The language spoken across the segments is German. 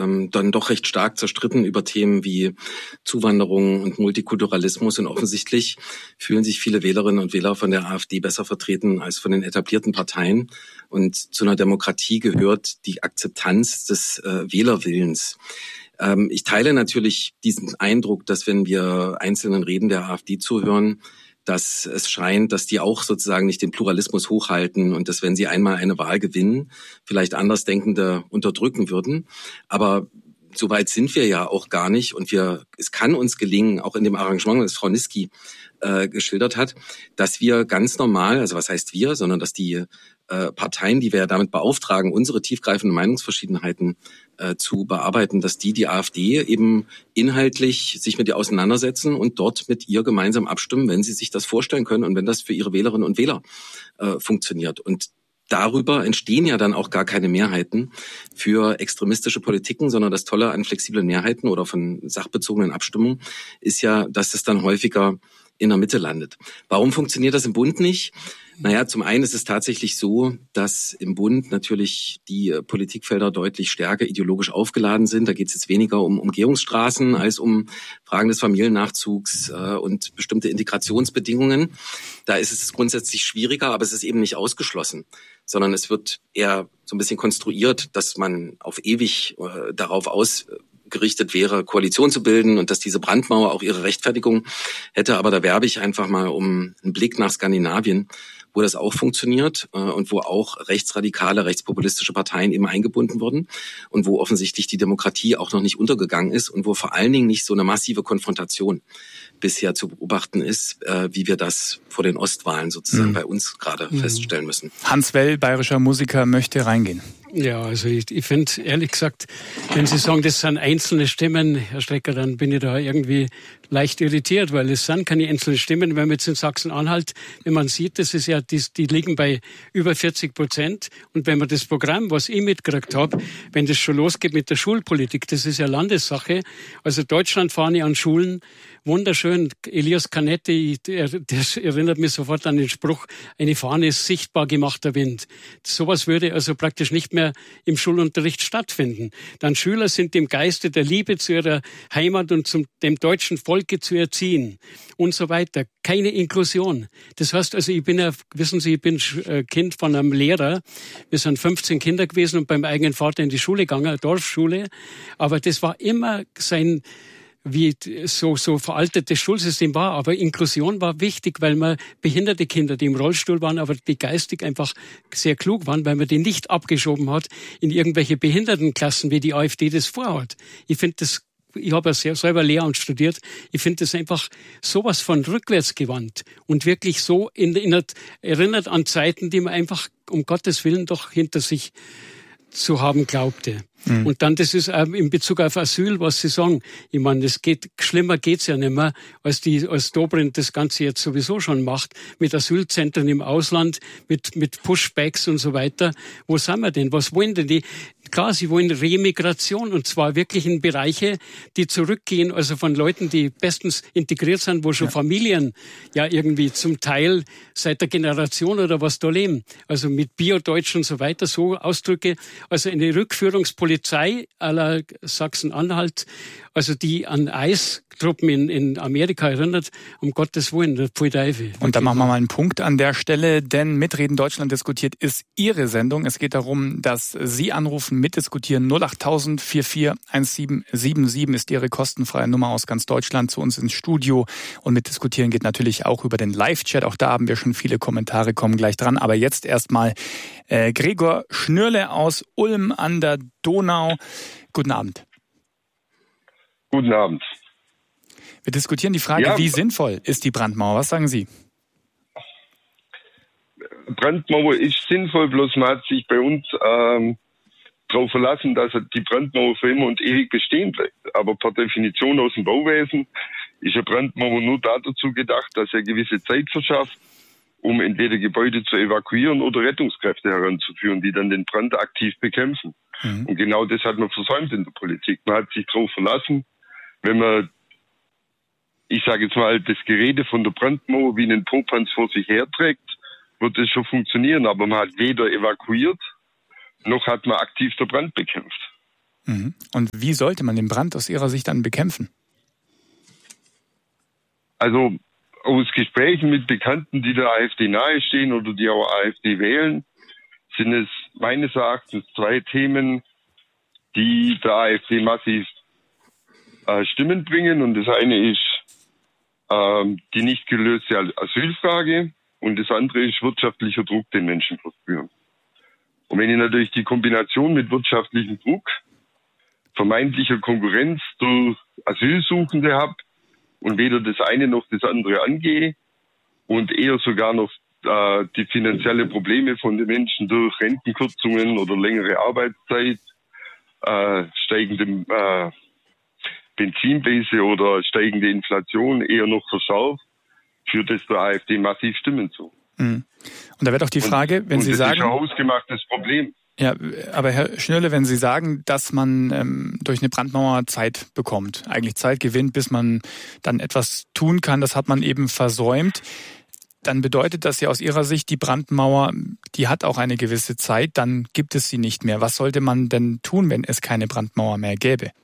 dann doch recht stark zerstritten über Themen wie Zuwanderung und Multikulturalismus. Und offensichtlich fühlen sich viele Wählerinnen und Wähler von der AfD besser vertreten als von den etablierten Parteien. Und zu einer Demokratie gehört die Akzeptanz des Wählerwillens. Ich teile natürlich diesen Eindruck, dass wenn wir einzelnen Reden der AfD zuhören, dass es scheint, dass die auch sozusagen nicht den Pluralismus hochhalten und dass, wenn sie einmal eine Wahl gewinnen, vielleicht Andersdenkende unterdrücken würden. Aber so weit sind wir ja auch gar nicht. Und es kann uns gelingen, auch in dem Arrangement, das Frau Niesky geschildert hat, dass wir ganz normal, also was heißt wir, sondern dass die Parteien, die wir ja damit beauftragen, unsere tiefgreifenden Meinungsverschiedenheiten zu bearbeiten, dass die AfD eben inhaltlich sich mit ihr auseinandersetzen und dort mit ihr gemeinsam abstimmen, wenn sie sich das vorstellen können und wenn das für ihre Wählerinnen und Wähler funktioniert. Und darüber entstehen ja dann auch gar keine Mehrheiten für extremistische Politiken, sondern das Tolle an flexiblen Mehrheiten oder von sachbezogenen Abstimmungen ist ja, dass es dann häufiger in der Mitte landet. Warum funktioniert das im Bund nicht? Naja, zum einen ist es tatsächlich so, dass im Bund natürlich die Politikfelder deutlich stärker ideologisch aufgeladen sind. Da geht es jetzt weniger um Umgehungsstraßen als um Fragen des Familiennachzugs und bestimmte Integrationsbedingungen. Da ist es grundsätzlich schwieriger, aber es ist eben nicht ausgeschlossen, sondern es wird eher so ein bisschen konstruiert, dass man auf ewig darauf ausgerichtet wäre, Koalition zu bilden und dass diese Brandmauer auch ihre Rechtfertigung hätte. Aber da werbe ich einfach mal um einen Blick nach Skandinavien, wo das auch funktioniert und wo auch rechtsradikale, rechtspopulistische Parteien eben eingebunden wurden und wo offensichtlich die Demokratie auch noch nicht untergegangen ist und wo vor allen Dingen nicht so eine massive Konfrontation bisher zu beobachten ist, wie wir das vor den Ostwahlen sozusagen bei uns gerade feststellen müssen. Hans Well, bayerischer Musiker, möchte reingehen. Ja, also ich finde, ehrlich gesagt, wenn Sie sagen, das sind einzelne Stimmen, Herr Strecker, dann bin ich da irgendwie leicht irritiert, weil es sind keine einzelnen Stimmen. Wenn man jetzt in Sachsen-Anhalt, wenn man sieht, das ist ja, die liegen bei über 40%. Und wenn man das Programm, was ich mitgekriegt habe, wenn das schon losgeht mit der Schulpolitik, das ist ja Landessache. Also Deutschlandfahne an Schulen, wunderschön. Elias Canetti, das erinnert mich sofort an den Spruch, eine Fahne ist sichtbar gemachter Wind. Sowas würde also praktisch nicht mehr im Schulunterricht stattfinden. Dann Schüler sind im Geiste der Liebe zu ihrer Heimat und dem deutschen Volke zu erziehen und so weiter. Keine Inklusion. Das heißt also, ich bin ja, wissen Sie, ich bin Kind von einem Lehrer. Wir sind 15 Kinder gewesen und beim eigenen Vater in die Schule gegangen, eine Dorfschule. Aber das war immer wie so veraltetes Schulsystem war. Aber Inklusion war wichtig, weil man behinderte Kinder, die im Rollstuhl waren, aber die geistig einfach sehr klug waren, weil man die nicht abgeschoben hat in irgendwelche Behindertenklassen, wie die AfD das vorhat. Ich habe ja selber Lehramt studiert. Ich finde das einfach sowas von rückwärtsgewandt und wirklich so erinnert an Zeiten, die man einfach um Gottes Willen doch hinter sich zu haben glaubte. Und dann, das ist in Bezug auf Asyl, was Sie sagen. Ich meine, schlimmer geht's ja nicht mehr, als Dobrindt das Ganze jetzt sowieso schon macht, mit Asylzentren im Ausland, mit Pushbacks und so weiter. Wo sind wir denn? Was wollen denn die? Klar, sie wollen Remigration und zwar wirklich in Bereiche, die zurückgehen, also von Leuten, die bestens integriert sind, wo schon Familien ja irgendwie zum Teil seit der Generation oder was da leben. Also mit Biodeutsch und so weiter, so Ausdrücke. Also eine Rückführungspolizei à la Sachsen-Anhalt, also die an Eistruppen in Amerika erinnert, um Gottes Willen, der Pfui Teufel. Und da machen wir mal einen Punkt an der Stelle, denn Mitreden Deutschland diskutiert ist Ihre Sendung. Es geht darum, dass Sie anrufen, mitdiskutieren. 08000 44 1777 ist Ihre kostenfreie Nummer aus ganz Deutschland zu uns ins Studio. Und mitdiskutieren geht natürlich auch über den Live-Chat. Auch da haben wir schon viele Kommentare, kommen gleich dran. Aber jetzt erstmal Gregor Schnürle aus Ulm an der Donau. Guten Abend. Guten Abend. Wir diskutieren die Frage, wie sinnvoll ist die Brandmauer? Was sagen Sie? Brandmauer ist sinnvoll, bloß man hat sich bei uns darauf verlassen, dass die Brandmauer für immer und ewig bestehen bleibt. Aber per Definition aus dem Bauwesen ist eine Brandmauer nur dazu gedacht, dass er gewisse Zeit verschafft, um entweder Gebäude zu evakuieren oder Rettungskräfte heranzuführen, die dann den Brand aktiv bekämpfen. Und genau das hat man versäumt in der Politik. Man hat sich darauf verlassen, wenn man, ich sage jetzt mal, das Gerede von der Brandmauer wie einen Popanz vor sich herträgt, wird das schon funktionieren. Aber man hat weder evakuiert, noch hat man aktiv den Brand bekämpft. Mhm. Und wie sollte man den Brand aus Ihrer Sicht dann bekämpfen? Also aus Gesprächen mit Bekannten, die der AfD nahestehen oder die auch AfD wählen, sind es meines Erachtens 2 Themen, die der AfD massiv Stimmen bringen. Und das eine ist die nicht gelöste Asylfrage und das andere ist wirtschaftlicher Druck, den Menschen verspüren. Und wenn ich natürlich die Kombination mit wirtschaftlichem Druck, vermeintlicher Konkurrenz durch Asylsuchende habe und weder das eine noch das andere angehe und eher sogar noch die finanzielle Probleme von den Menschen durch Rentenkürzungen oder längere Arbeitszeit, steigende Benzinpreise oder steigende Inflation eher noch verschärft, führt es der AfD massiv Stimmen zu. Mhm. Und da wird auch die Frage, wenn Sie sagen... Das ist ein hausgemachtes Problem. Ja, aber Herr Schnürle, wenn Sie sagen, dass man durch eine Brandmauer Zeit bekommt, eigentlich Zeit gewinnt, bis man dann etwas tun kann, das hat man eben versäumt, dann bedeutet das ja aus Ihrer Sicht, die Brandmauer, die hat auch eine gewisse Zeit, dann gibt es sie nicht mehr. Was sollte man denn tun, wenn es keine Brandmauer mehr gäbe?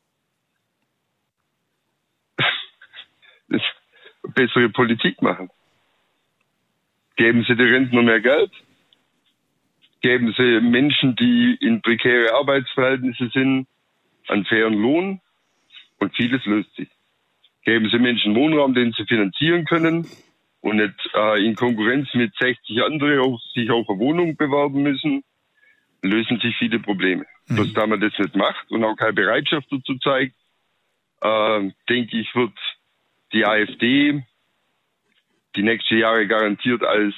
Bessere Politik machen. Geben Sie den Rentner mehr Geld? Geben Sie Menschen, die in prekäre Arbeitsverhältnisse sind, einen fairen Lohn? Und vieles löst sich. Geben Sie Menschen Wohnraum, den sie finanzieren können und nicht in Konkurrenz mit 60 anderen sich auf eine Wohnung bewerben müssen, lösen sich viele Probleme. Bloß da man das nicht macht und auch keine Bereitschaft dazu zeigt, denke ich, wird die AfD die nächsten Jahre garantiert als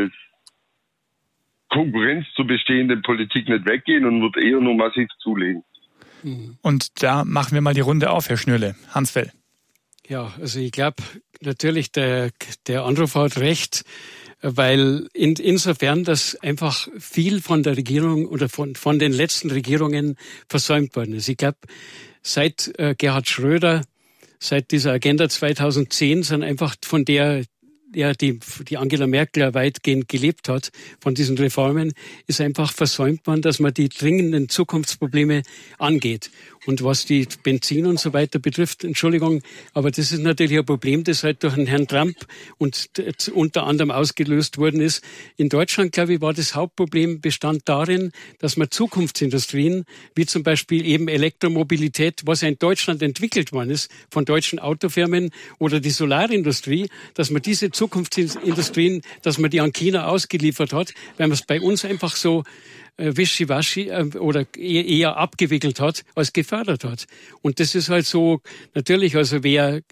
Konkurrenz zur bestehenden Politik nicht weggehen und wird eher nur massiv zulegen. Und da machen wir mal die Runde auf, Herr Schnürle. Hans Fell. Ja, also ich glaube natürlich, der Anrufer hat recht, weil insofern, dass einfach viel von der Regierung oder von den letzten Regierungen versäumt worden ist. Ich glaube, seit Gerhard Schröder, seit dieser Agenda 2010 sind einfach von der die Angela Merkel ja weitgehend gelebt hat, von diesen Reformen, ist einfach versäumt worden, dass man die dringenden Zukunftsprobleme angeht. Und was die Benzin und so weiter betrifft, Entschuldigung, aber das ist natürlich ein Problem, das halt durch den Herrn Trump und unter anderem ausgelöst worden ist. In Deutschland, glaube ich, war das Hauptproblem bestand darin, dass man Zukunftsindustrien, wie zum Beispiel eben Elektromobilität, was ja in Deutschland entwickelt worden ist, von deutschen Autofirmen oder die Solarindustrie, dass man diese Zukunftsindustrien, dass man die an China ausgeliefert hat, weil man es bei uns einfach so wischiwaschi oder eher abgewickelt hat, als gefördert hat. Und das ist halt so, natürlich, also wer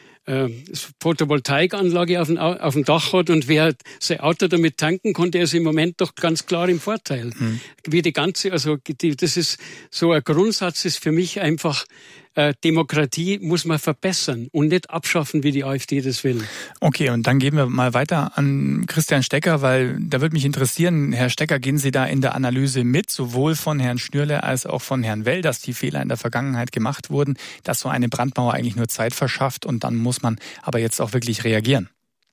Photovoltaikanlage auf dem Dach hat und wer sein Auto damit tanken konnte, ist im Moment doch ganz klar im Vorteil. Wie die ganze, also das ist so ein Grundsatz, ist für mich einfach, Demokratie muss man verbessern und nicht abschaffen, wie die AfD das will. Okay, und dann gehen wir mal weiter an Christian Stecker, weil da würde mich interessieren, Herr Stecker, gehen Sie da in der Analyse mit, sowohl von Herrn Schnürle als auch von Herrn Well, dass die Fehler in der Vergangenheit gemacht wurden, dass so eine Brandmauer eigentlich nur Zeit verschafft und dann muss man aber jetzt auch wirklich reagieren?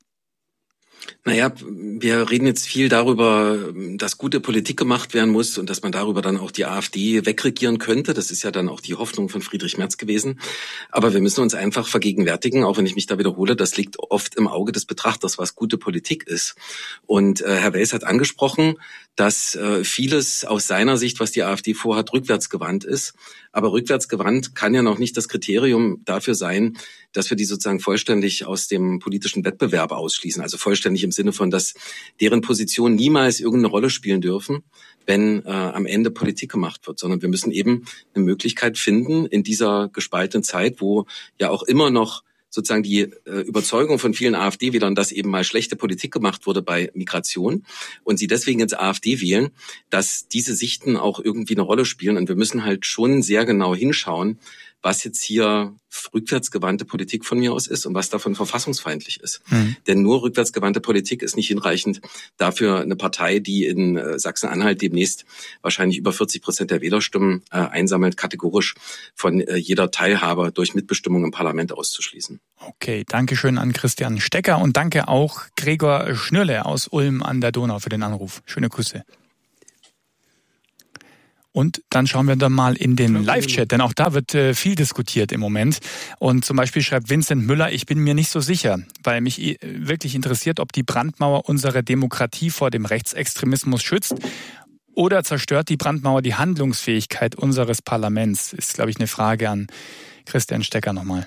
Naja, wir reden jetzt viel darüber, dass gute Politik gemacht werden muss und dass man darüber dann auch die AfD wegregieren könnte. Das ist ja dann auch die Hoffnung von Friedrich Merz gewesen. Aber wir müssen uns einfach vergegenwärtigen, auch wenn ich mich da wiederhole, das liegt oft im Auge des Betrachters, was gute Politik ist. Und Herr Wels hat angesprochen, dass vieles aus seiner Sicht, was die AfD vorhat, rückwärtsgewandt ist. Aber rückwärtsgewandt kann ja noch nicht das Kriterium dafür sein, dass wir die sozusagen vollständig aus dem politischen Wettbewerb ausschließen. Also vollständig im Sinne von, dass deren Positionen niemals irgendeine Rolle spielen dürfen, wenn am Ende Politik gemacht wird. Sondern wir müssen eben eine Möglichkeit finden in dieser gespaltenen Zeit, wo ja auch immer noch sozusagen die Überzeugung von vielen AfD-Wählern, dass eben mal schlechte Politik gemacht wurde bei Migration und sie deswegen jetzt AfD wählen, dass diese Sichten auch irgendwie eine Rolle spielen. Und wir müssen halt schon sehr genau hinschauen, was jetzt hier rückwärtsgewandte Politik von mir aus ist und was davon verfassungsfeindlich ist. Denn nur rückwärtsgewandte Politik ist nicht hinreichend dafür, eine Partei, die in Sachsen-Anhalt demnächst wahrscheinlich über 40% der Wählerstimmen einsammelt, kategorisch von jeder Teilhabe durch Mitbestimmung im Parlament auszuschließen. Okay, danke schön an Christian Stecker und danke auch Gregor Schnürle aus Ulm an der Donau für den Anruf. Schöne Grüße. Und dann schauen wir dann mal in den Live-Chat, denn auch da wird viel diskutiert im Moment. Und zum Beispiel schreibt Vincent Müller, ich bin mir nicht so sicher, weil mich wirklich interessiert, ob die Brandmauer unsere Demokratie vor dem Rechtsextremismus schützt oder zerstört die Brandmauer die Handlungsfähigkeit unseres Parlaments. Ist, glaube ich, eine Frage an Christian Stecker nochmal.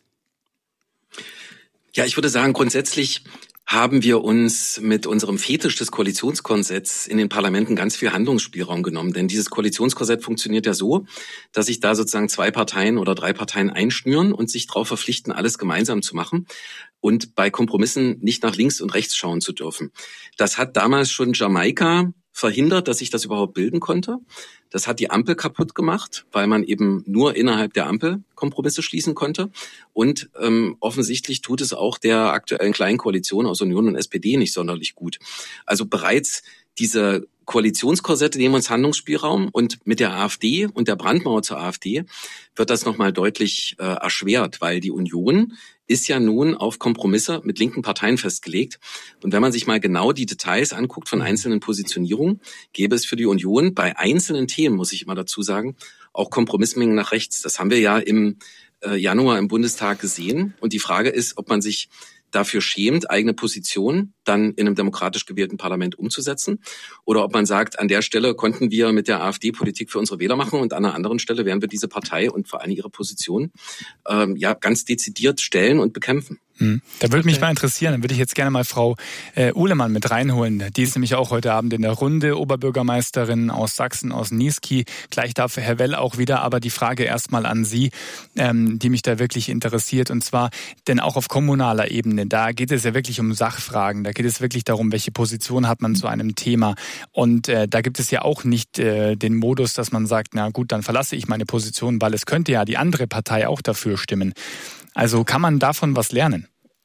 Ja, ich würde sagen, grundsätzlich haben wir uns mit unserem Fetisch des Koalitionskorsetts in den Parlamenten ganz viel Handlungsspielraum genommen. Denn dieses Koalitionskorsett funktioniert ja so, dass sich da sozusagen 2 Parteien oder 3 Parteien einschnüren und sich darauf verpflichten, alles gemeinsam zu machen und bei Kompromissen nicht nach links und rechts schauen zu dürfen. Das hat damals schon Jamaika verhindert, dass sich das überhaupt bilden konnte. Das hat die Ampel kaputt gemacht, weil man eben nur innerhalb der Ampel Kompromisse schließen konnte. Und offensichtlich tut es auch der aktuellen kleinen Koalition aus Union und SPD nicht sonderlich gut. Also bereits diese Koalitionskorsette nehmen uns Handlungsspielraum und mit der AfD und der Brandmauer zur AfD wird das nochmal deutlich erschwert, weil die Union ist ja nun auf Kompromisse mit linken Parteien festgelegt. Und wenn man sich mal genau die Details anguckt von einzelnen Positionierungen, gäbe es für die Union bei einzelnen Themen, muss ich immer dazu sagen, auch Kompromissmengen nach rechts. Das haben wir ja im Januar im Bundestag gesehen. Und die Frage ist, ob man sich dafür schämt, eigene Position dann in einem demokratisch gewählten Parlament umzusetzen. Oder ob man sagt, an der Stelle konnten wir mit der AfD Politik für unsere Wähler machen und an einer anderen Stelle werden wir diese Partei und vor allem ihre Position ganz dezidiert stellen und bekämpfen. Da würde mich mal interessieren, dann würde ich jetzt gerne mal Frau Uhlemann mit reinholen. Die ist nämlich auch heute Abend in der Runde, Oberbürgermeisterin aus Sachsen, aus Niesky. Gleich darf Herr Well auch wieder, aber die Frage erstmal an Sie, die mich da wirklich interessiert. Und zwar, denn auch auf kommunaler Ebene, da geht es ja wirklich um Sachfragen. Da geht es wirklich darum, welche Position hat man zu einem Thema. Und da gibt es ja auch nicht den Modus, dass man sagt, na gut, dann verlasse ich meine Position, weil es könnte ja die andere Partei auch dafür stimmen. Also kann man davon was lernen?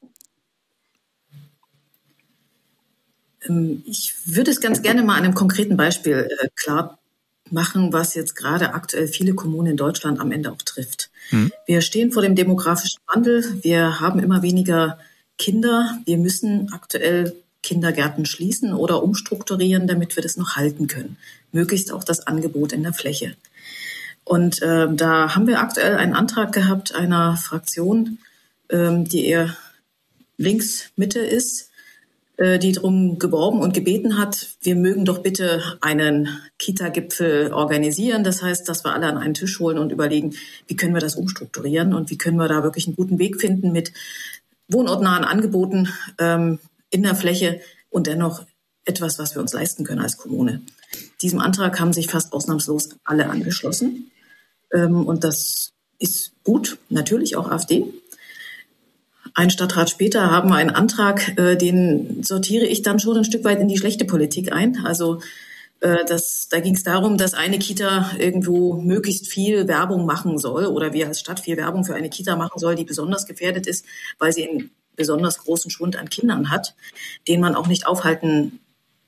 Ich würde es ganz gerne mal an einem konkreten Beispiel klar machen, was jetzt gerade aktuell viele Kommunen in Deutschland am Ende auch trifft. Wir stehen vor dem demografischen Wandel. Wir haben immer weniger Kinder. Wir müssen aktuell Kindergärten schließen oder umstrukturieren, damit wir das noch halten können. Möglichst auch das Angebot in der Fläche. Und da haben wir aktuell einen Antrag gehabt einer Fraktion, die eher links-Mitte ist, die darum geworben und gebeten hat, wir mögen doch bitte einen Kita-Gipfel organisieren. Das heißt, dass wir alle an einen Tisch holen und überlegen, wie können wir das umstrukturieren und wie können wir da wirklich einen guten Weg finden mit wohnortnahen Angeboten in der Fläche und dennoch etwas, was wir uns leisten können als Kommune. Diesem Antrag haben sich fast ausnahmslos alle angeschlossen. Und das ist gut, natürlich auch AfD. Ein Stadtrat später haben wir einen Antrag, den sortiere ich dann schon ein Stück weit in die schlechte Politik ein. Also da ging es darum, dass eine Kita irgendwo möglichst viel Werbung machen soll oder wir als Stadt viel Werbung für eine Kita machen soll, die besonders gefährdet ist, weil sie einen besonders großen Schwund an Kindern hat, den man auch nicht aufhalten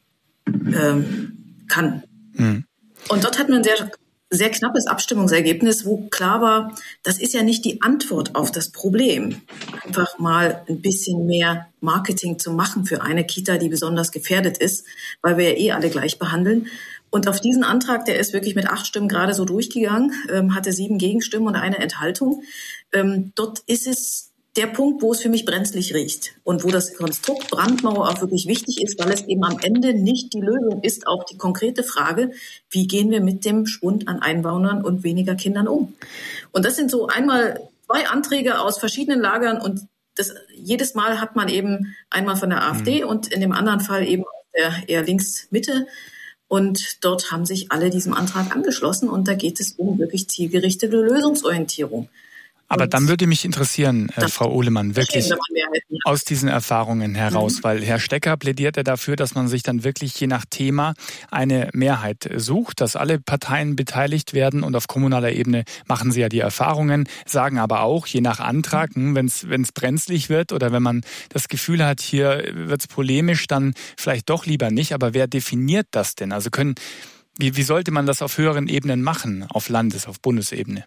kann. Und dort hatten wir ein sehr knappes Abstimmungsergebnis, wo klar war, das ist ja nicht die Antwort auf das Problem. Einfach mal ein bisschen mehr Marketing zu machen für eine Kita, die besonders gefährdet ist, weil wir ja alle gleich behandeln. Und auf diesen Antrag, der ist wirklich mit 8 Stimmen gerade so durchgegangen, hatte 7 Gegenstimmen und eine Enthaltung. Dort ist es der Punkt, wo es für mich brenzlig riecht und wo das Konstrukt Brandmauer auch wirklich wichtig ist, weil es eben am Ende nicht die Lösung ist auf die konkrete Frage, wie gehen wir mit dem Schwund an Einwohnern und weniger Kindern um. Und das sind so einmal 2 Anträge aus verschiedenen Lagern und jedes Mal hat man eben einmal von der AfD und in dem anderen Fall eben aus der eher Links-Mitte. Und dort haben sich alle diesem Antrag angeschlossen und da geht es um wirklich zielgerichtete Lösungsorientierung. Aber dann würde mich interessieren, Frau Uhlemann, wirklich aus diesen Erfahrungen heraus, weil Herr Stecker plädiert ja dafür, dass man sich dann wirklich je nach Thema eine Mehrheit sucht, dass alle Parteien beteiligt werden und auf kommunaler Ebene machen Sie ja die Erfahrungen, sagen aber auch, je nach Antrag, wenn es brenzlig wird oder wenn man das Gefühl hat, hier wird es polemisch, dann vielleicht doch lieber nicht. Aber wer definiert das denn? Also wie sollte man das auf höheren Ebenen machen, auf auf Bundesebene?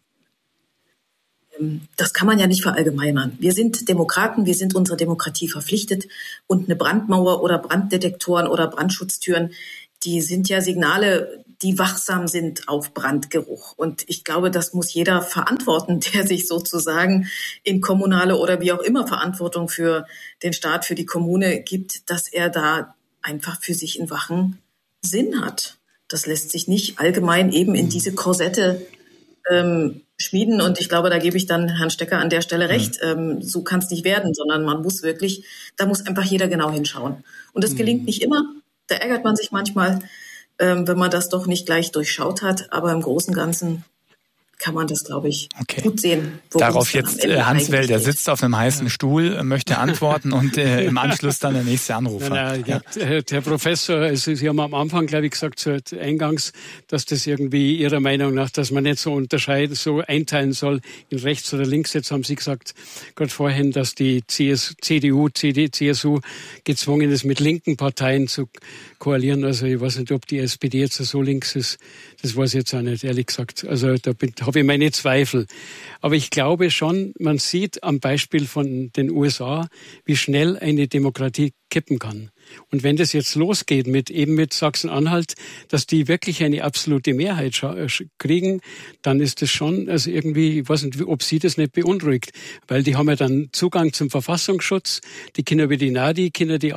Das kann man ja nicht verallgemeinern. Wir sind Demokraten, wir sind unserer Demokratie verpflichtet und eine Brandmauer oder Branddetektoren oder Brandschutztüren, die sind ja Signale, die wachsam sind auf Brandgeruch. Und ich glaube, das muss jeder verantworten, der sich sozusagen in kommunale oder wie auch immer Verantwortung für den Staat, für die Kommune gibt, dass er da einfach für sich einen wachen Sinn hat. Das lässt sich nicht allgemein eben in diese Korsette schmieden. Und ich glaube, da gebe ich dann Herrn Stecker an der Stelle recht. So kann es nicht werden, sondern man muss wirklich, da muss einfach jeder genau hinschauen. Und das gelingt nicht immer. Da ärgert man sich manchmal, wenn man das doch nicht gleich durchschaut hat. Aber im Großen und Ganzen kann man das, glaube ich, gut sehen. Darauf jetzt Hans Well, der sitzt auf einem heißen Stuhl, möchte antworten und im Anschluss dann der nächste Anrufer. Herr Professor, also Sie haben am Anfang, glaube ich, gesagt, eingangs, dass das irgendwie Ihrer Meinung nach, dass man nicht so unterscheiden, so einteilen soll in rechts oder links. Jetzt haben Sie gesagt, gerade vorhin, dass die CDU, CSU gezwungen ist, mit linken Parteien zu koalieren. Also ich weiß nicht, ob die SPD jetzt so links ist. Das weiß ich jetzt auch nicht, ehrlich gesagt. Also da habe ich meine Zweifel. Aber ich glaube schon, man sieht am Beispiel von den USA, wie schnell eine Demokratie kippen kann. Und wenn das jetzt losgeht mit Sachsen-Anhalt, dass die wirklich eine absolute Mehrheit kriegen, dann ist das schon, also irgendwie, ich weiß nicht, ob Sie das nicht beunruhigt, weil die haben ja dann Zugang zum Verfassungsschutz, die Kinder wie die NADI,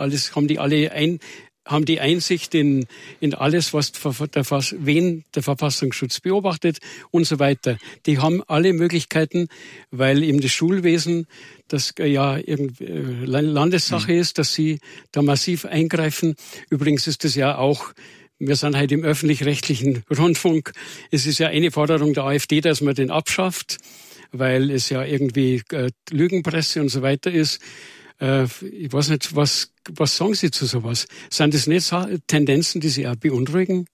haben die Einsicht in alles, was wen der Verfassungsschutz beobachtet und so weiter. Die haben alle Möglichkeiten, weil eben das Schulwesen, das ja irgendwie Landessache ist, dass sie da massiv eingreifen. Übrigens ist das ja auch, wir sind halt im öffentlich-rechtlichen Rundfunk. Es ist ja eine Forderung der AfD, dass man den abschafft, weil es ja irgendwie Lügenpresse und so weiter ist. Ich weiß nicht, was sagen Sie zu sowas? Sind das nicht Tendenzen, die Sie auch beunruhigen?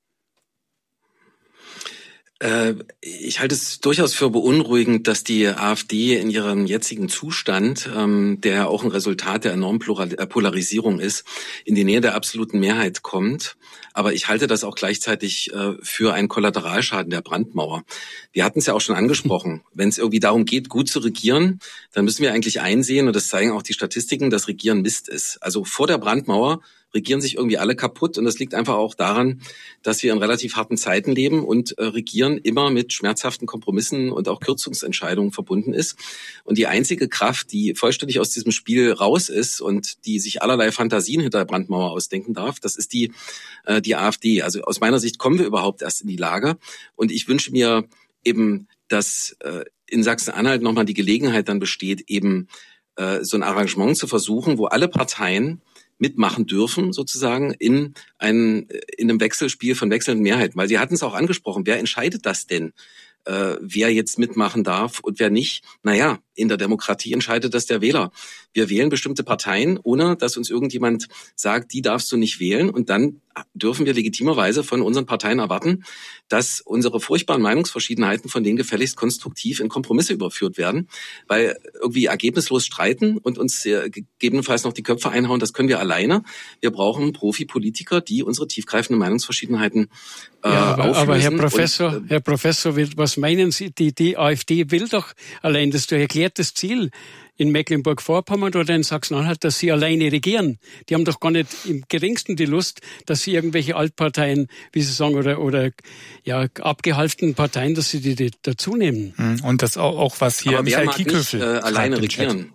Ich halte es durchaus für beunruhigend, dass die AfD in ihrem jetzigen Zustand, der ja auch ein Resultat der enormen Polarisierung ist, in die Nähe der absoluten Mehrheit kommt. Aber ich halte das auch gleichzeitig für einen Kollateralschaden der Brandmauer. Wir hatten es ja auch schon angesprochen. Wenn es irgendwie darum geht, gut zu regieren, dann müssen wir eigentlich einsehen, und das zeigen auch die Statistiken, dass Regieren Mist ist. Also vor der Brandmauer regieren sich irgendwie alle kaputt, und das liegt einfach auch daran, dass wir in relativ harten Zeiten leben und Regieren immer mit schmerzhaften Kompromissen und auch Kürzungsentscheidungen verbunden ist. Und die einzige Kraft, die vollständig aus diesem Spiel raus ist und die sich allerlei Fantasien hinter der Brandmauer ausdenken darf, das ist die AfD. Also aus meiner Sicht kommen wir überhaupt erst in die Lage, und ich wünsche mir eben, dass in Sachsen-Anhalt nochmal die Gelegenheit dann besteht, eben so ein Arrangement zu versuchen, wo alle Parteien mitmachen dürfen, sozusagen, in einem Wechselspiel von wechselnden Mehrheiten. Weil Sie hatten es auch angesprochen, wer entscheidet das denn? Wer jetzt mitmachen darf und wer nicht? Naja, in der Demokratie entscheidet das der Wähler. Wir wählen bestimmte Parteien, ohne dass uns irgendjemand sagt, die darfst du nicht wählen. Und dann dürfen wir legitimerweise von unseren Parteien erwarten, dass unsere furchtbaren Meinungsverschiedenheiten von denen gefälligst konstruktiv in Kompromisse überführt werden. Weil irgendwie ergebnislos streiten und uns gegebenenfalls noch die Köpfe einhauen, das können wir alleine. Wir brauchen Profi-Politiker, die unsere tiefgreifenden Meinungsverschiedenheiten auflösen. Aber Herr Professor, was meinen Sie? Die AfD will doch allein das erklärtes Ziel in Mecklenburg-Vorpommern oder in Sachsen-Anhalt, dass sie alleine regieren. Die haben doch gar nicht im geringsten die Lust, dass sie irgendwelche Altparteien, wie Sie sagen, oder abgehalften Parteien, dass sie die dazu nehmen. Und das auch was hier aber Michael Kieköffel alleine regieren.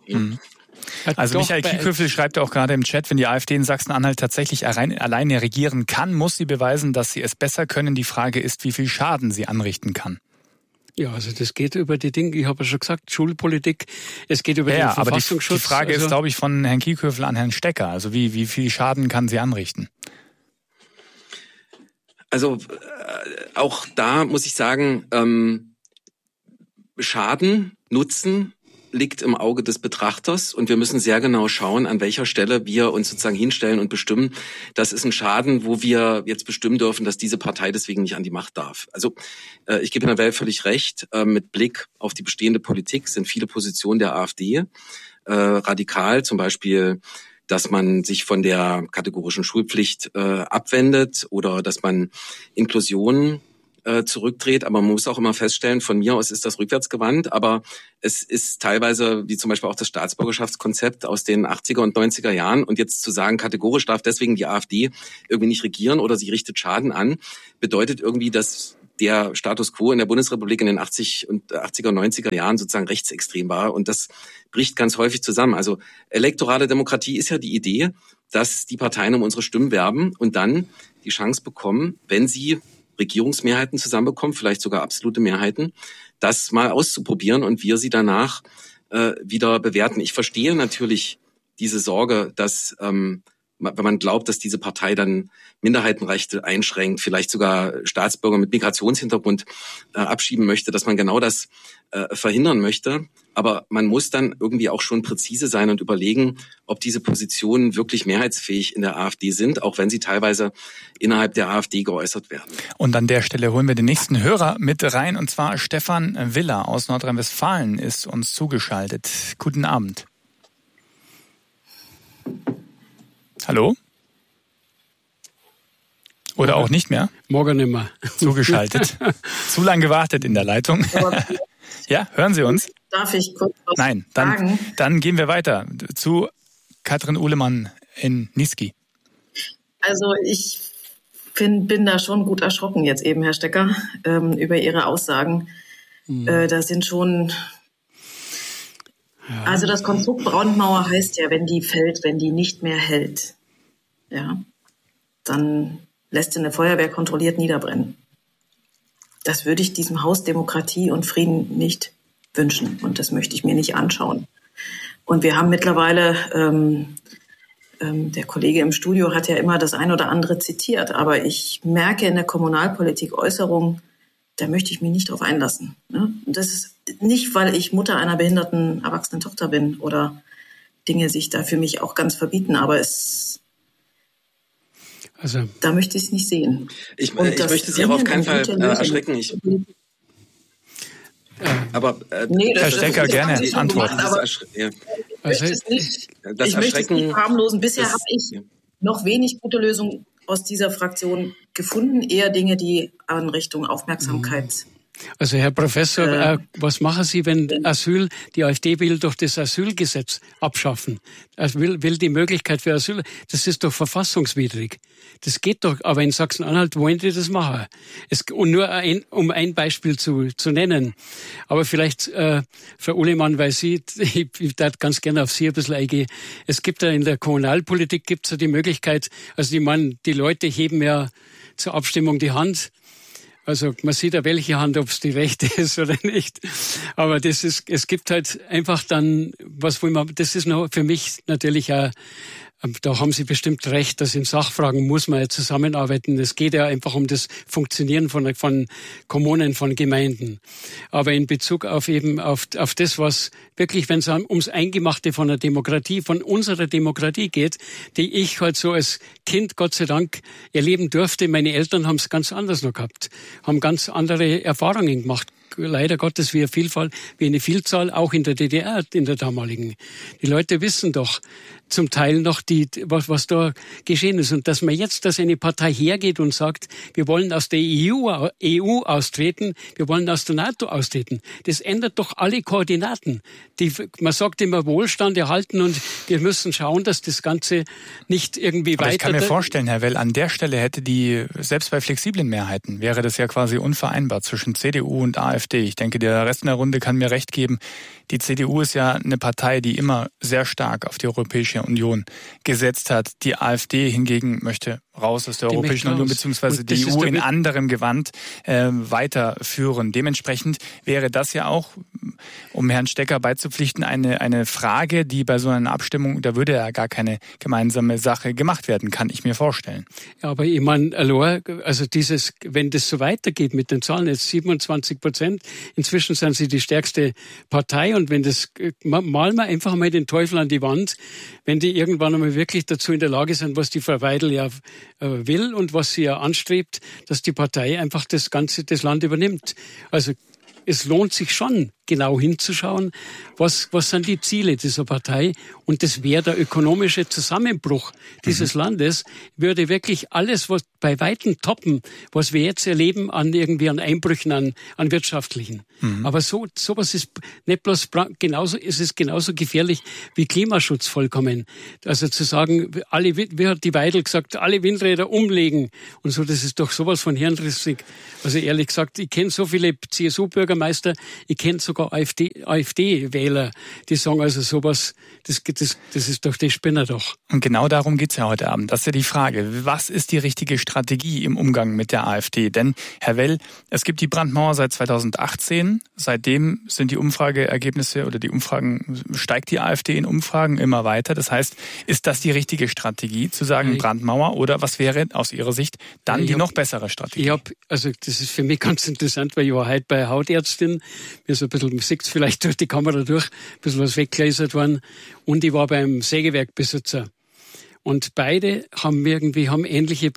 Also Michael Kieköffel schreibt auch gerade im Chat, wenn die AfD in Sachsen-Anhalt tatsächlich alleine regieren kann, muss sie beweisen, dass sie es besser können. Die Frage ist, wie viel Schaden sie anrichten kann. Ja, also das geht über die Dinge, ich habe ja schon gesagt, Schulpolitik, es geht über den Verfassungsschutz. Aber die Frage ist, glaube ich, von Herrn Kieköffel an Herrn Stecker. Also wie viel Schaden kann sie anrichten? Also auch da muss ich sagen, Schaden, Nutzen liegt im Auge des Betrachters, und wir müssen sehr genau schauen, an welcher Stelle wir uns sozusagen hinstellen und bestimmen, das ist ein Schaden, wo wir jetzt bestimmen dürfen, dass diese Partei deswegen nicht an die Macht darf. Also ich gebe Herrn Well völlig recht, mit Blick auf die bestehende Politik sind viele Positionen der AfD radikal, zum Beispiel, dass man sich von der kategorischen Schulpflicht abwendet oder dass man Inklusion zurückdreht. Aber man muss auch immer feststellen, von mir aus ist das rückwärtsgewandt, aber es ist teilweise, wie zum Beispiel auch das Staatsbürgerschaftskonzept aus den 80er und 90er Jahren. Und jetzt zu sagen, kategorisch darf deswegen die AfD irgendwie nicht regieren oder sie richtet Schaden an, bedeutet irgendwie, dass der Status quo in der Bundesrepublik in den 80er und 90er Jahren sozusagen rechtsextrem war. Und das bricht ganz häufig zusammen. Also elektorale Demokratie ist ja die Idee, dass die Parteien um unsere Stimmen werben und dann die Chance bekommen, wenn sie Regierungsmehrheiten zusammenbekommen, vielleicht sogar absolute Mehrheiten, das mal auszuprobieren und wir sie danach wieder bewerten. Ich verstehe natürlich diese Sorge, dass wenn man glaubt, dass diese Partei dann Minderheitenrechte einschränkt, vielleicht sogar Staatsbürger mit Migrationshintergrund abschieben möchte, dass man genau das verhindern möchte. Aber man muss dann irgendwie auch schon präzise sein und überlegen, ob diese Positionen wirklich mehrheitsfähig in der AfD sind, auch wenn sie teilweise innerhalb der AfD geäußert werden. Und an der Stelle holen wir den nächsten Hörer mit rein, und zwar Stefan Willer aus Nordrhein-Westfalen ist uns zugeschaltet. Guten Abend. Hallo? Oder auch nicht mehr? Morgen nimmer. Zugeschaltet. Zu lang gewartet in der Leitung. Ja, hören Sie uns? Darf ich kurz was sagen? Nein, dann gehen wir weiter zu Katrin Uhlemann in Niesky. Also ich bin da schon gut erschrocken jetzt eben, Herr Stecker, über Ihre Aussagen. Da sind schon... Also das Konstrukt Brandmauer heißt ja, wenn die fällt, wenn die nicht mehr hält, ja, dann lässt sie eine Feuerwehr kontrolliert niederbrennen. Das würde ich diesem Haus Demokratie und Frieden nicht wünschen und das möchte ich mir nicht anschauen. Und wir haben mittlerweile, der Kollege im Studio hat ja immer das ein oder andere zitiert, aber ich merke in der Kommunalpolitik Äußerungen, da möchte ich mich nicht drauf einlassen. Ne? Und das ist nicht, weil ich Mutter einer behinderten erwachsenen Tochter bin oder Dinge sich da für mich auch ganz verbieten, aber da möchte ich es nicht sehen. Ich möchte Sie auch auf keinen Fall erschrecken. Herr Stecker, gerne antworten. Ich möchte es nicht harmlosen. Bisher habe ich noch wenig gute Lösungen aus dieser Fraktion gefunden, eher Dinge, die an Richtung Aufmerksamkeit. Also Herr Professor, was machen Sie, wenn die AfD will doch das Asylgesetz abschaffen? Also will die Möglichkeit für Asyl, das ist doch verfassungswidrig. Das geht doch, aber in Sachsen-Anhalt wollen die das machen. Und nur um ein Beispiel zu nennen. Aber vielleicht, Frau Uhlemann, weil ich darf ganz gerne auf Sie ein bisschen eingehen. Es gibt ja in der Kommunalpolitik gibt's ja die Möglichkeit, also die Leute heben ja zur Abstimmung die Hand. Also man sieht ja welche Hand, ob es die rechte ist oder nicht. Aber es gibt halt einfach dann, das ist noch für mich natürlich auch, da haben Sie bestimmt recht, dass in Sachfragen muss man ja zusammenarbeiten. Es geht ja einfach um das Funktionieren von Kommunen, von Gemeinden. Aber in Bezug auf das, was wirklich, wenn es ums Eingemachte von der Demokratie, von unserer Demokratie geht, die ich halt so als Kind, Gott sei Dank, erleben durfte. Meine Eltern haben es ganz anders noch gehabt, haben ganz andere Erfahrungen gemacht. Leider Gottes wie eine Vielzahl, auch in der DDR, in der damaligen. Die Leute wissen doch zum Teil noch, was da geschehen ist. Und dass eine Partei hergeht und sagt, wir wollen aus der EU austreten, wir wollen aus der NATO austreten, das ändert doch alle Koordinaten. Man sagt immer Wohlstand erhalten und wir müssen schauen, dass das Ganze nicht irgendwie weiter... Ich kann mir vorstellen, Herr Well, an der Stelle selbst bei flexiblen Mehrheiten, wäre das ja quasi unvereinbar zwischen CDU und AfD. Ich denke, der Rest in der Runde kann mir recht geben. Die CDU ist ja eine Partei, die immer sehr stark auf die Europäische Union gesetzt hat. Die AfD hingegen möchte raus aus der Europäischen Union, beziehungsweise die EU in anderem Gewand weiterführen. Dementsprechend wäre das ja auch, um Herrn Stecker beizupflichten, eine Frage, die bei so einer Abstimmung, da würde ja gar keine gemeinsame Sache gemacht werden, kann ich mir vorstellen. Ja, aber ich meine, also wenn das so weitergeht mit den Zahlen, jetzt 27%, inzwischen sind sie die stärkste Partei und wenn das, malen wir einfach mal den Teufel an die Wand, wenn die irgendwann einmal wirklich dazu in der Lage sind, was die Frau Weidel ja will und was sie ja anstrebt, dass die Partei einfach das Land übernimmt. Also es lohnt sich schon, genau hinzuschauen, was sind die Ziele dieser Partei. Und das wäre der ökonomische Zusammenbruch dieses Landes, würde wirklich alles, was bei Weitem toppen, was wir jetzt erleben, an Einbrüchen, an wirtschaftlichen. Aber sowas ist nicht bloß genauso, ist es genauso gefährlich wie Klimaschutz vollkommen. Also zu sagen, wie hat die Weidel gesagt, alle Windräder umlegen und so, das ist doch sowas von hirnrissig. Also ehrlich gesagt, ich kenne so viele CSU-Bürgermeister, ich kenne sogar AfD-Wähler, die sagen also sowas, das ist doch, die Spinner doch. Und genau darum geht's ja heute Abend. Das ist ja die Frage. Was ist die richtige Strategie im Umgang mit der AfD? Denn, Herr Well, es gibt die Brandmauer seit 2018. Seitdem sind die Umfrageergebnisse oder die Umfragen, steigt die AfD in Umfragen immer weiter. Das heißt, ist das die richtige Strategie, zu sagen Brandmauer, oder was wäre aus Ihrer Sicht dann die noch bessere Strategie? Also das ist für mich ganz interessant, weil ich war heute bei Hautärztin, mir so ein bisschen, man sieht es vielleicht durch die Kamera durch, ein bisschen was weggelasert worden, und ich war beim Sägewerkbesitzer. Und beide haben ähnliche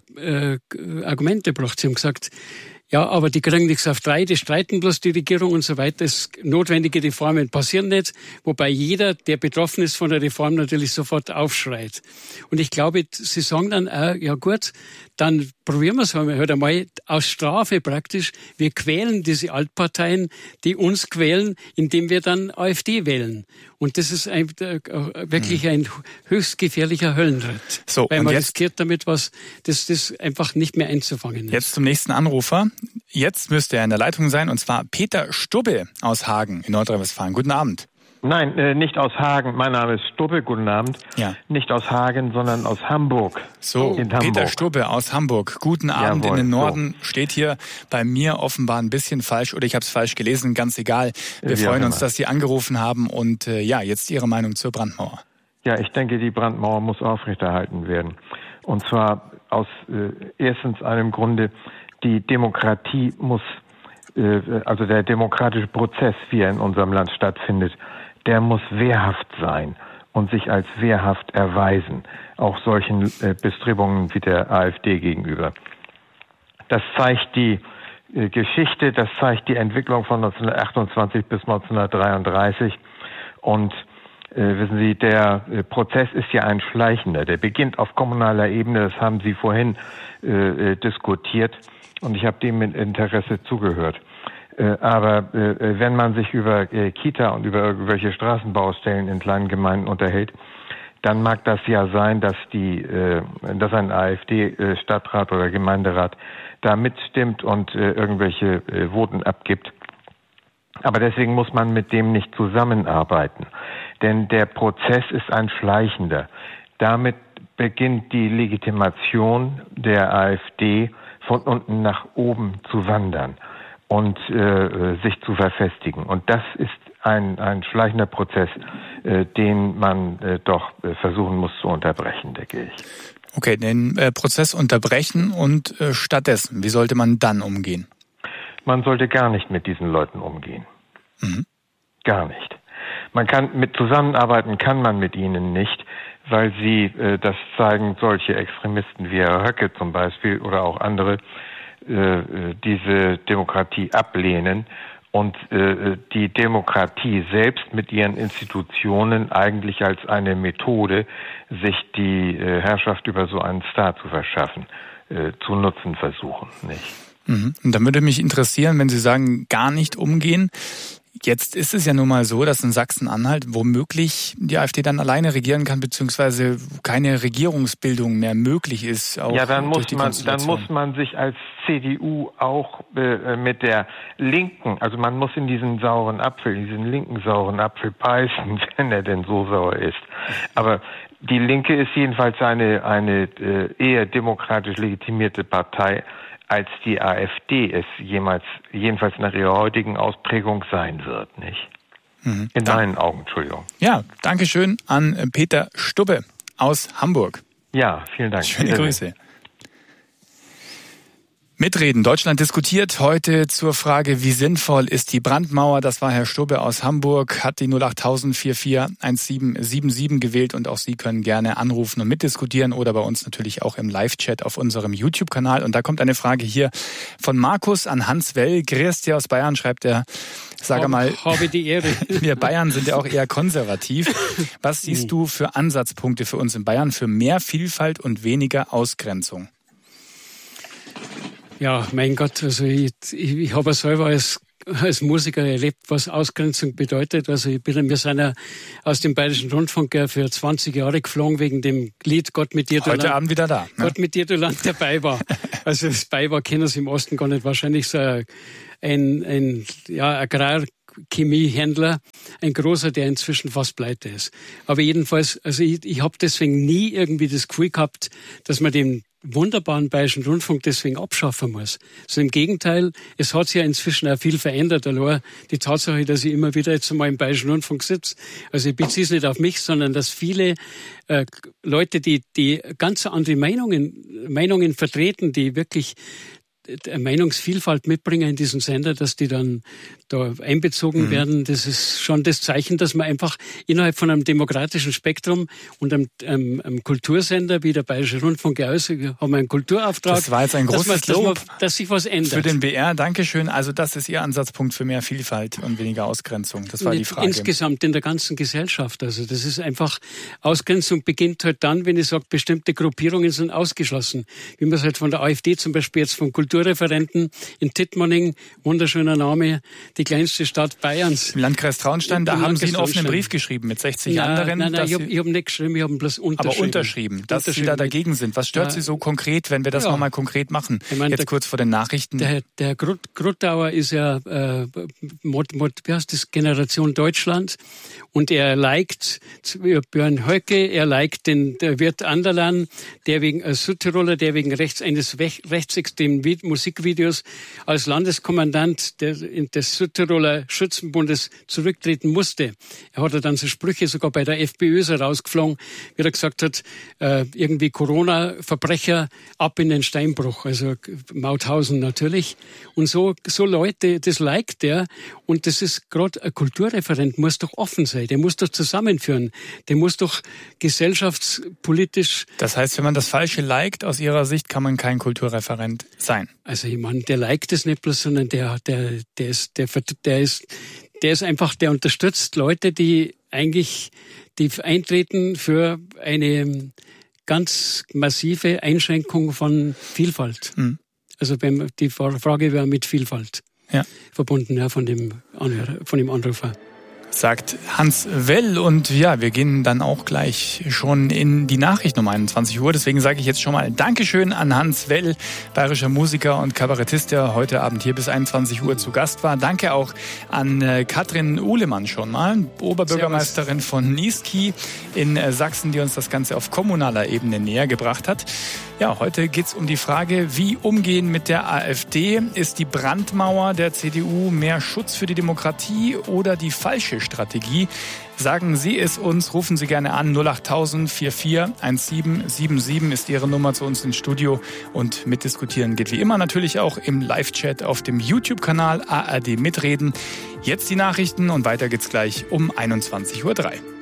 Argumente gebracht. Sie haben gesagt, ja, aber die kriegen nichts auf drei, die streiten bloß die Regierung und so weiter. Notwendige Reformen passieren nicht, wobei jeder, der betroffen ist von der Reform, natürlich sofort aufschreit. Und ich glaube, sie sagen dann auch, ja gut, dann probieren wir es halt einmal aus Strafe praktisch. Wir quälen diese Altparteien, die uns quälen, indem wir dann AfD wählen. Und das ist wirklich ein höchst gefährlicher Höllenritt. So, weil man riskiert damit was, das einfach nicht mehr einzufangen ist. Jetzt zum nächsten Anrufer. Jetzt müsste er in der Leitung sein, und zwar Peter Stubbe aus Hagen in Nordrhein-Westfalen. Guten Abend. Nein, nicht aus Hagen. Mein Name ist Stubbe. Guten Abend. Ja. Nicht aus Hagen, sondern aus Hamburg. So, Peter Stubbe aus Hamburg. Guten Abend. Jawohl, in den Norden. So. Steht hier bei mir offenbar ein bisschen falsch, oder ich habe es falsch gelesen. Ganz egal. Wir freuen uns, dass Sie angerufen haben, und jetzt Ihre Meinung zur Brandmauer. Ja, ich denke, die Brandmauer muss aufrechterhalten werden. Und zwar aus erstens einem Grunde, die Demokratie muss, also der demokratische Prozess, wie er in unserem Land stattfindet, der muss wehrhaft sein und sich als wehrhaft erweisen, auch solchen Bestrebungen wie der AfD gegenüber. Das zeigt die Geschichte, das zeigt die Entwicklung von 1928 bis 1933. Und wissen Sie, der Prozess ist ja ein schleichender. Der beginnt auf kommunaler Ebene, das haben Sie vorhin diskutiert, und ich habe dem mit Interesse zugehört. Aber wenn man sich über Kita und über irgendwelche Straßenbaustellen in kleinen Gemeinden unterhält, dann mag das ja sein, dass ein AfD-Stadtrat oder Gemeinderat da mitstimmt und irgendwelche Voten abgibt. Aber deswegen muss man mit dem nicht zusammenarbeiten. Denn der Prozess ist ein schleichender. Damit beginnt die Legitimation der AfD von unten nach oben zu wandern und sich zu verfestigen. Und das ist ein schleichender Prozess, den man doch versuchen muss zu unterbrechen, denke ich. Okay, den Prozess unterbrechen, und stattdessen, wie sollte man dann umgehen? Man sollte gar nicht mit diesen Leuten umgehen. Mhm. Gar nicht. Zusammenarbeiten kann man mit ihnen nicht, weil sie, das zeigen solche Extremisten wie Herr Höcke zum Beispiel oder auch andere, diese Demokratie ablehnen und die Demokratie selbst mit ihren Institutionen eigentlich als eine Methode, sich die Herrschaft über so einen Staat zu verschaffen, zu nutzen versuchen, nicht? Mhm. Und da würde mich interessieren, wenn Sie sagen, gar nicht umgehen. Jetzt ist es ja nun mal so, dass in Sachsen-Anhalt womöglich die AfD dann alleine regieren kann, beziehungsweise keine Regierungsbildung mehr möglich ist. Auch ja, dann muss man sich als CDU auch mit der Linken, also man muss in diesen linken sauren Apfel beißen, wenn er denn so sauer ist. Aber die Linke ist jedenfalls eine eher demokratisch legitimierte Partei, als die AfD es jedenfalls nach ihrer heutigen Ausprägung sein wird, nicht? Mhm. In meinen Augen, Entschuldigung. Ja, Dankeschön an Peter Stubbe aus Hamburg. Ja, vielen Dank. Schöne Grüße. Mitreden. Deutschland diskutiert heute zur Frage, wie sinnvoll ist die Brandmauer. Das war Herr Stubbe aus Hamburg, hat die 08000 441777 gewählt und auch Sie können gerne anrufen und mitdiskutieren oder bei uns natürlich auch im Live-Chat auf unserem YouTube-Kanal. Und da kommt eine Frage hier von Markus an Hans Well. Grüß dir aus Bayern, schreibt er. Sag mal, habe die Ehre. Wir Bayern sind ja auch eher konservativ. Was siehst du für Ansatzpunkte für uns in Bayern für mehr Vielfalt und weniger Ausgrenzung? Ja, mein Gott, also ich habe selber als Musiker erlebt, was Ausgrenzung bedeutet. Also wir sind ja aus dem Bayerischen Rundfunk für 20 Jahre geflogen wegen dem Lied Gott mit dir, du Heute Land. Abend wieder da. Ne? Gott mit dir, du Land, der Bayer. Also das Bayer kennen Sie im Osten gar nicht. Wahrscheinlich so ein Agrarchemiehändler, ein großer, der inzwischen fast pleite ist. Aber jedenfalls, also ich habe deswegen nie irgendwie das Gefühl gehabt, dass man den wunderbaren Bayerischen Rundfunk deswegen abschaffen muss. Also im Gegenteil, es hat sich ja inzwischen auch viel verändert. Allein die Tatsache, dass ich immer wieder jetzt mal im Bayerischen Rundfunk sitze. Also ich beziehe es nicht auf mich, sondern dass viele Leute, die ganz andere Meinungen vertreten, die wirklich Meinungsvielfalt mitbringen in diesen Sender, dass die dann da einbezogen werden. Das ist schon das Zeichen, dass man einfach innerhalb von einem demokratischen Spektrum und einem Kultursender wie der Bayerische Rundfunk haben einen Kulturauftrag. Das war jetzt ein großes Lob, dass sich was ändert. Für den BR, Dankeschön. Also das ist Ihr Ansatzpunkt für mehr Vielfalt und weniger Ausgrenzung. Das war die Frage. Insgesamt in der ganzen Gesellschaft. Also das ist einfach, Ausgrenzung beginnt halt dann, wenn ich sage, bestimmte Gruppierungen sind ausgeschlossen. Wie man es halt von der AfD zum Beispiel jetzt vom Kulturreferenten in Tittmoning, wunderschöner Name, die kleinste Stadt Bayerns. Im Landkreis Traunstein, da haben Sie einen offenen Brief geschrieben mit 60 anderen. Nein, ich hab nicht geschrieben, ich habe bloß unterschrieben. Aber unterschrieben, dass Sie da dagegen sind. Was stört Sie so konkret, wenn wir das nochmal konkret machen? Ich meine, jetzt kurz vor den Nachrichten. Der Gruttauer ist ja, wie heißt das, Generation Deutschland. Und er liked Björn Höcke, er liked der Wirt Anderlan, der wegen Südtiroler, der wegen eines rechtsextremen Musikvideos als Landeskommandant des Südtiroler Schützenbundes zurücktreten musste. Er hat dann so Sprüche sogar bei der FPÖ so rausgeflogen, wie er gesagt hat, irgendwie Corona-Verbrecher ab in den Steinbruch, also Mauthausen natürlich. Und so Leute, das liked er. Und das ist gerade ein Kulturreferent, muss doch offen sein, der muss doch zusammenführen, der muss doch gesellschaftspolitisch... Das heißt, wenn man das Falsche liked, aus Ihrer Sicht kann man kein Kulturreferent sein. Also ich meine, der liked es nicht bloß, sondern der ist einfach, der unterstützt Leute, die eintreten für eine ganz massive Einschränkung von Vielfalt. Mhm. Also die Frage wäre mit Vielfalt verbunden, ja, von dem Anrufer. Sagt Hans Well. Und ja, wir gehen dann auch gleich schon in die Nachrichten um 21 Uhr. Deswegen sage ich jetzt schon mal Dankeschön an Hans Well, bayerischer Musiker und Kabarettist, der heute Abend hier bis 21 Uhr zu Gast war. Danke auch an Katrin Uhlemann schon mal, Oberbürgermeisterin von Niesky in Sachsen, die uns das Ganze auf kommunaler Ebene näher gebracht hat. Ja, heute geht's um die Frage, wie umgehen mit der AfD? Ist die Brandmauer der CDU mehr Schutz für die Demokratie oder die falsche Strategie? Sagen Sie es uns, rufen Sie gerne an. 08000 441777 ist Ihre Nummer zu uns ins Studio. Und mitdiskutieren geht wie immer natürlich auch im Live-Chat auf dem YouTube-Kanal ARD Mitreden. Jetzt die Nachrichten und weiter geht's gleich um 21:03 Uhr.